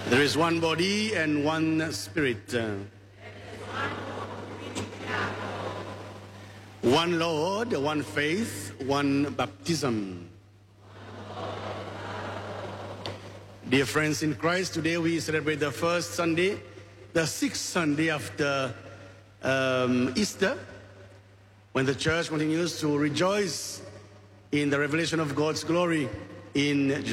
There is one body and one spirit. One Lord, one faith, one baptism. Dear friends in Christ, today we celebrate the first Sunday, the sixth Sunday after Easter, when the church continues to rejoice in the revelation of God's glory in